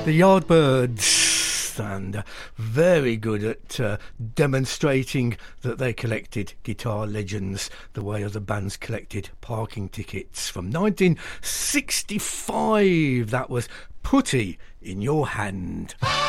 The Yardbirds, and very good at demonstrating that they collected guitar legends the way other bands collected parking tickets. From 1965, that was Putty in Your Hand.